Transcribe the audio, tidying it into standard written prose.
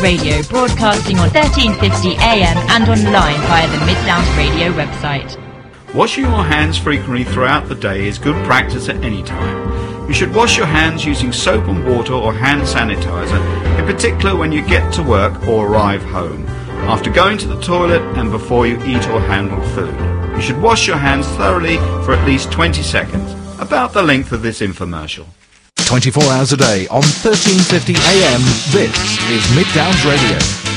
Radio, broadcasting on 1350 AM and online via the Mid-Downs Radio website. Washing your hands frequently throughout the day is good practice at any time. You should wash your hands using soap and water or hand sanitizer, in particular when you get to work or arrive home, after going to the toilet and before you eat or handle food. You should wash your hands thoroughly for at least 20 seconds, about the length of this infomercial. 24 hours a day on 1350 AM, this is Mid-Downs Radio.